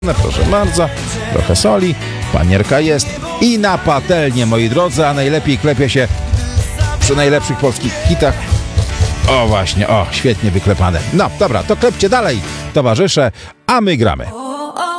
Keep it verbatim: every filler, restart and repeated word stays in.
Proszę bardzo, trochę soli, panierka jest i na patelnię, moi drodzy, a najlepiej klepie się przy najlepszych polskich hitach. O właśnie, o, świetnie wyklepane. No, dobra, to klepcie dalej, towarzysze, a my gramy.